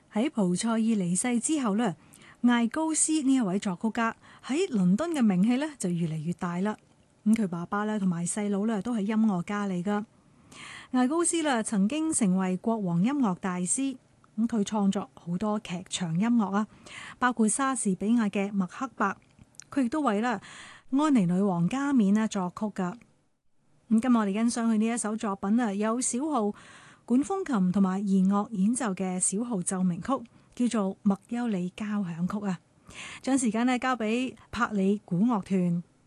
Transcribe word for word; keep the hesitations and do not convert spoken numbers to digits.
喺蒲塞爾離世之後呢，艾高斯呢一位作曲家喺倫敦嘅名氣呢就越嚟越大啦。咁佢爸爸咧同埋細佬咧都係音樂家嚟噶。艾高斯啦曾經成為國王音樂大師，咁佢創作好多劇場音樂啊，包括莎士比亞嘅《麥克白》，佢亦都為啦安妮女王加冕啦作曲噶。咁今日我哋欣賞佢呢一首作品啊，有小號、管風琴同埋弦樂演奏嘅小號奏鳴曲，叫做《麥優里交響曲》啊。將時間咧交俾柏里古樂團。